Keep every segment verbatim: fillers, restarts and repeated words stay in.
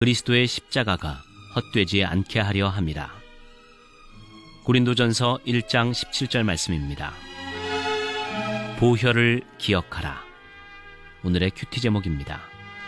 그리스도의 십자가가 헛되지 않게 하려 함이라. 고린도전서 일 장 십칠 절 말씀입니다. 보혈을 기억하라. 오늘의 큐티 제목입니다.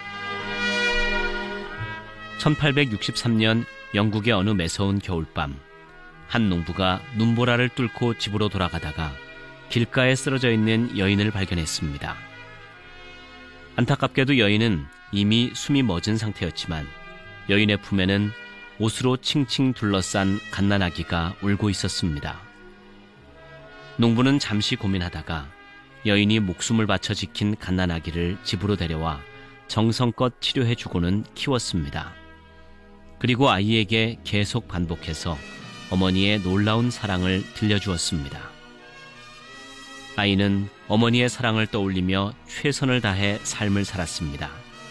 천팔백육십삼 년 영국의 어느 매서운 겨울밤, 한 농부가 눈보라를 뚫고 집으로 돌아가다가 길가에 쓰러져 있는 여인을 발견했습니다. 안타깝게도 여인은 이미 숨이 멎은 상태였지만 여인의 품에는 옷으로 칭칭 둘러싼 갓난아기가 울고 있었습니다. 농부는 잠시 고민하다가 여인이 목숨을 바쳐 지킨 갓난아기를 집으로 데려와 정성껏 치료해주고는 키웠습니다. 그리고 아이에게 계속 반복해서 어머니의 놀라운 사랑을 들려주었습니다. 아이는 어머니의 사랑을 떠올리며 최선을 다해 삶을 살았습니다.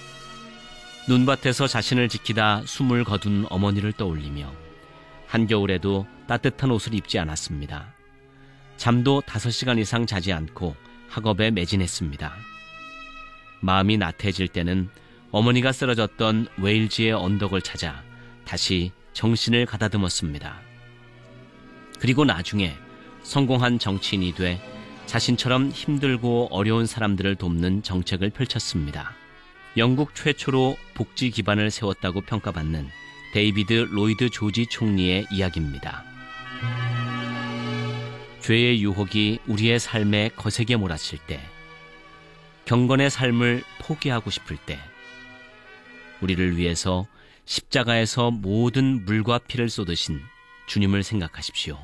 눈밭에서 자신을 지키다 숨을 거둔 어머니를 떠올리며 한겨울에도 따뜻한 옷을 입지 않았습니다. 잠도 다섯 시간 이상 자지 않고 학업에 매진했습니다. 마음이 나태해질 때는 어머니가 쓰러졌던 웨일즈의 언덕을 찾아 다시 정신을 가다듬었습니다. 그리고 나중에 성공한 정치인이 돼 자신처럼 힘들고 어려운 사람들을 돕는 정책을 펼쳤습니다. 영국 최초로 복지 기반을 세웠다고 평가받는 데이비드 로이드 조지 총리의 이야기입니다. 죄의 유혹이 우리의 삶에 거세게 몰아칠 때, 경건의 삶을 포기하고 싶을 때, 우리를 위해서 십자가에서 모든 물과 피를 쏟으신 주님을 생각하십시오.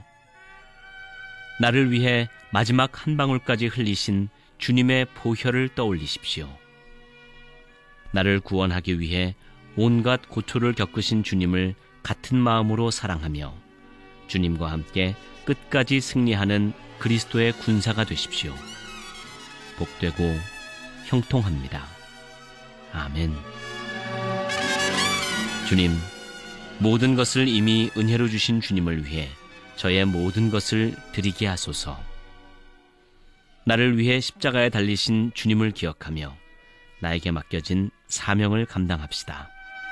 나를 위해 마지막 한 방울까지 흘리신 주님의 보혈을 떠올리십시오. 나를 구원하기 위해 온갖 고초를 겪으신 주님을 같은 마음으로 사랑하며 주님과 함께 끝까지 승리하는 그리스도의 군사가 되십시오. 복되고 형통합니다. 아멘. 주님, 모든 것을 이미 은혜로 주신 주님을 위해 저의 모든 것을 드리게 하소서. 나를 위해 십자가에 달리신 주님을 기억하며 나에게 맡겨진 사명을 감당합시다.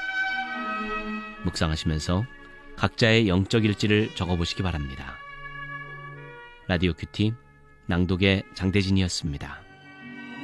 묵상하시면서 각자의 영적 일지를 적어보시기 바랍니다. 라디오 큐티 낭독의 장대진이었습니다.